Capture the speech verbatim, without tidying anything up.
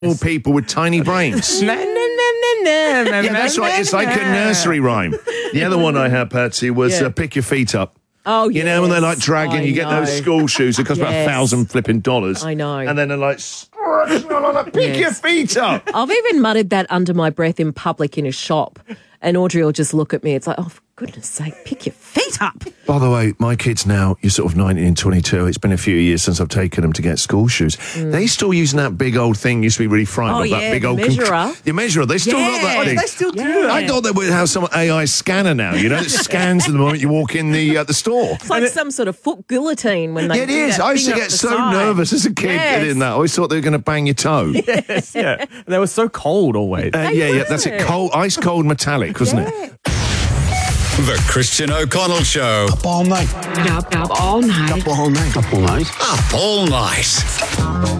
All people with tiny brains. Na, na, na, na, na, Yeah, that's right. It's like a nursery rhyme. The other one I had, Patsy, was Yeah. uh, pick your feet up. Oh, You know, when they're like yes, dragging, I you get those know. school shoes that cost about a Yes. thousand flipping dollars. I know. And then they're like, pick Yes. your feet up. I've even muttered that under my breath in public in a shop, and Audrey will just look at me. It's like, oh, for goodness sake, pick your feet up. By the way, my kids now, you're sort of nineteen and twenty-two. It's been a few years since I've taken them to get school shoes. They still using that big old thing. Used to be really frightened Mm. Oh, of that yeah, big the old measurer. the measurer. They still got that Yeah. thing. They still do Yeah. I thought they would have some A I scanner now. You know, it scans the moment you walk in the uh, the store. It's like some sort of foot guillotine when they Yeah, it do is. that I used to finger get up the so side. nervous as a kid Yes. getting that. I always thought they were going to bang your toe. Yes, yeah. They were so cold always. Uh, yeah, yeah, that's it. Cold, ice cold metallic, wasn't it? The Christian O'Connell Show. Up all night. Up, up all night. Up all night. Up all night. Up all night.